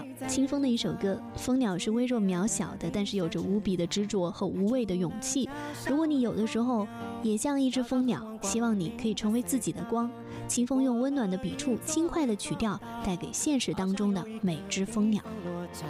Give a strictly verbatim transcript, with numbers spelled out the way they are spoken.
道，清风的一首歌。蜂鸟是微弱渺小的，但是有着无比的执着和无畏的勇气。如果你有的时候也像一只蜂鸟，希望你可以成为自己的光。清风用温暖的笔触，轻快的曲调，带给现实当中的每只蜂鸟。